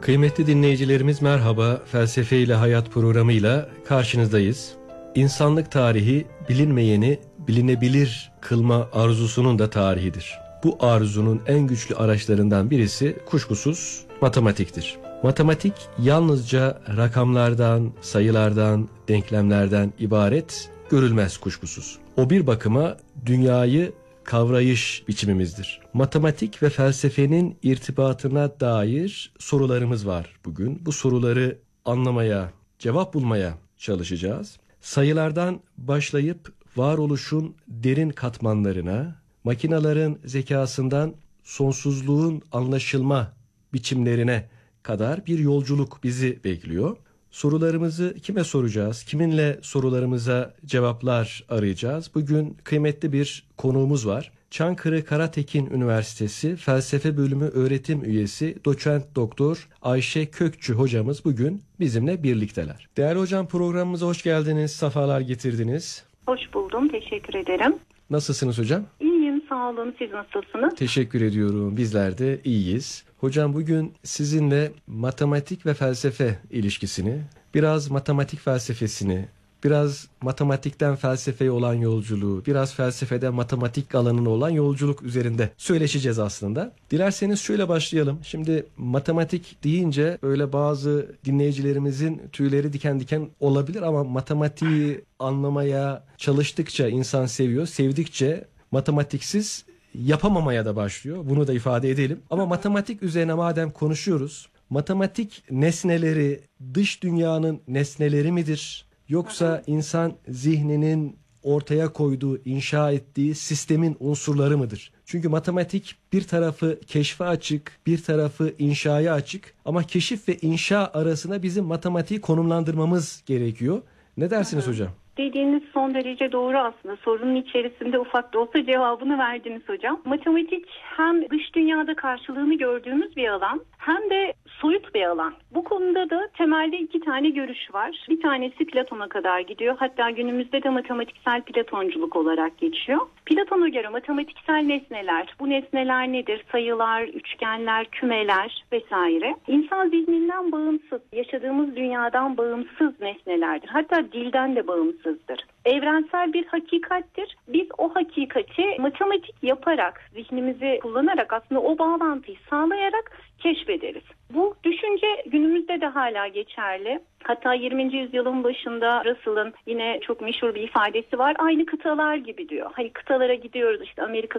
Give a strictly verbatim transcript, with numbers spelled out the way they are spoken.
Kıymetli dinleyicilerimiz merhaba, Felsefe ile Hayat programıyla karşınızdayız. İnsanlık tarihi bilinmeyeni bilinebilir kılma arzusunun da tarihidir. Bu arzunun en güçlü araçlarından birisi kuşkusuz matematiktir. Matematik yalnızca rakamlardan, sayılardan, denklemlerden ibaret görülmez kuşkusuz. O bir bakıma dünyayı kavrayış biçimimizdir. Matematik ve felsefenin irtibatına dair sorularımız var bugün. Bu soruları anlamaya, cevap bulmaya çalışacağız. Sayılardan başlayıp varoluşun derin katmanlarına, makinelerin zekasından sonsuzluğun anlaşılma biçimlerine kadar bir yolculuk bizi bekliyor. Sorularımızı kime soracağız? Kiminle sorularımıza cevaplar arayacağız? Bugün kıymetli bir konuğumuz var. Çankırı Karatekin Üniversitesi Felsefe Bölümü öğretim üyesi Doçent Doktor Ayşe Kökçü hocamız bugün bizimle birlikteler. Değerli hocam, programımıza hoş geldiniz, sefalar getirdiniz. Hoş buldum, teşekkür ederim. Nasılsınız hocam? İyiyim, sağ olun. Siz nasılsınız? Teşekkür ediyorum. Bizler de iyiyiz. Hocam bugün sizinle matematik ve felsefe ilişkisini, biraz matematik felsefesini, biraz matematikten felsefeye olan yolculuğu, biraz felsefeden matematik alanına olan yolculuk üzerinde söyleşeceğiz aslında. Dilerseniz şöyle başlayalım. Şimdi matematik deyince öyle bazı dinleyicilerimizin tüyleri diken diken olabilir ama matematiği anlamaya çalıştıkça insan seviyor, sevdikçe matematiksiz yapamamaya da başlıyor. Bunu da ifade edelim. Ama matematik üzerine madem konuşuyoruz, matematik nesneleri dış dünyanın nesneleri midir? Yoksa insan zihninin ortaya koyduğu, inşa ettiği sistemin unsurları mıdır? Çünkü matematik bir tarafı keşfe açık, bir tarafı inşaya açık. Ama keşif ve inşa arasında bizim matematiği konumlandırmamız gerekiyor. Ne dersiniz hocam? Dediğiniz son derece doğru aslında. Sorunun içerisinde ufak da olsa cevabını verdiniz hocam. Matematik hem dış dünyada karşılığını gördüğümüz bir alan hem de soyut bir alan. Bu konuda da temelde iki tane görüş var. Bir tanesi Platon'a kadar gidiyor. Hatta günümüzde de matematiksel Platonculuk olarak geçiyor. Platon'a göre matematiksel nesneler, bu nesneler nedir? Sayılar, üçgenler, kümeler vesaire. İnsan zihninden bağımsız, yaşadığımız dünyadan bağımsız nesnelerdir. Hatta dilden de bağımsızdır. Evrensel bir hakikattir. Biz o hakikati matematik yaparak, zihnimizi kullanarak aslında o bağlantıyı sağlayarak keşfederiz. Bu düşünce günümüzde de hala geçerli. Hatta yirminci yüzyılın başında Russell'ın yine çok meşhur bir ifadesi var. Aynı kıtalar gibi diyor. Hani kıtalara gidiyoruz, işte Amerika